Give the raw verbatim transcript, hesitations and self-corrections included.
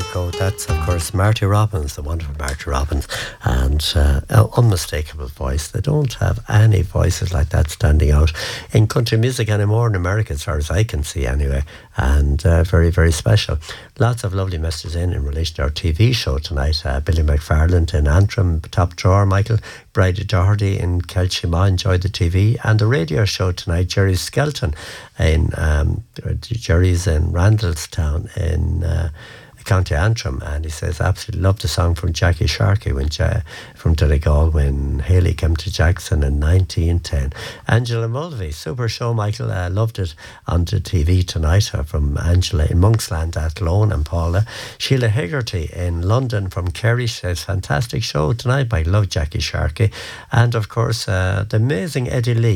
go. That's, of course, Marty Robbins, the wonderful Marty Robbins, and uh, an unmistakable voice. They don't have any voices like that standing out in country music anymore in America, as far as I can see anyway, and uh, very, very special. Lots of lovely messages in in relation to our T V show tonight. Uh, Billy McFarland in Antrim, top drawer, Michael. Bridie Doherty in Kelchima enjoyed the T V, and the radio show tonight. Jerry Skelton in um, Jerry's in Randallstown in uh, County Antrim, and he says absolutely loved the song from Jackie Sharkey when ja- from Donegal when Haley came to Jackson in nineteen ten. Angela Mulvey, super show, Michael. Uh, loved it on the T V tonight uh, from Angela in Monksland, Athlone, and Paula. Sheila Hegarty in London from Kerry says fantastic show tonight. I love Jackie Sharkey, and of course uh, the amazing Eddie Lee